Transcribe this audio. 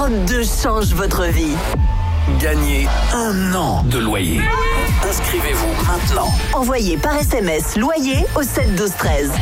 2 change votre vie. Gagnez 1 an de loyer. Inscrivez-vous maintenant. Envoyez par SMS loyer au 7 12 13.